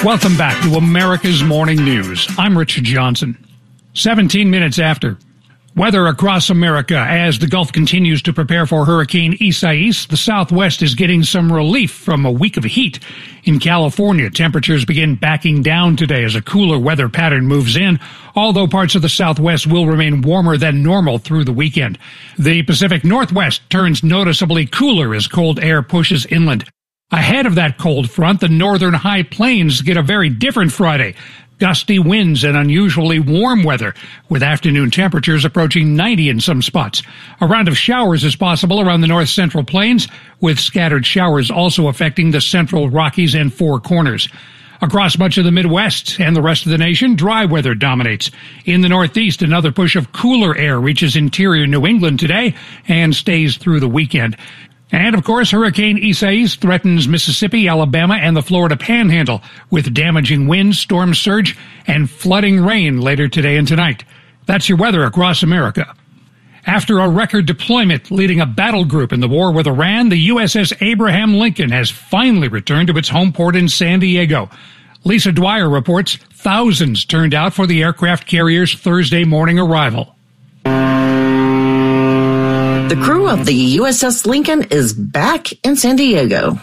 Welcome back to America's Morning News. I'm Richard Johnson. 17 minutes after. Weather across America as the Gulf continues to prepare for Hurricane Isaias. The Southwest is getting some relief from a week of heat. In California, temperatures begin backing down today as a cooler weather pattern moves in, although parts of the Southwest will remain warmer than normal through the weekend. The Pacific Northwest turns noticeably cooler as cold air pushes inland. Ahead of that cold front, the northern high plains get a very different Friday. Gusty winds and unusually warm weather, with afternoon temperatures approaching 90 in some spots. A round of showers is possible around the north central plains, with scattered showers also affecting the central Rockies and Four Corners. Across much of the Midwest and the rest of the nation, dry weather dominates. In the Northeast, another push of cooler air reaches interior New England today and stays through the weekend. And, of course, Hurricane Isaias threatens Mississippi, Alabama, and the Florida Panhandle with damaging winds, storm surge, and flooding rain later today and tonight. That's your weather across America. After a record deployment leading a battle group in the war with Iran, the USS Abraham Lincoln has finally returned to its home port in San Diego. Lisa Dwyer reports thousands turned out for the aircraft carrier's Thursday morning arrival. The crew of the USS Lincoln is back in San Diego.